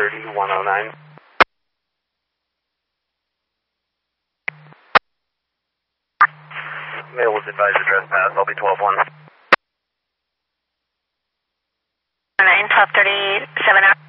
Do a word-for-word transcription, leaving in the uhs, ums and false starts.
thirty, one oh nine. Mail was advised address pass, I'll be twelve one. nine, twelve thirty, seven hours.